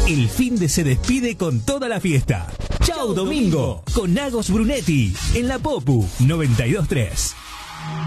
El fin de se despide con toda la fiesta. Chau Domingo, con Agos Brunetti, en la Popu 92.3.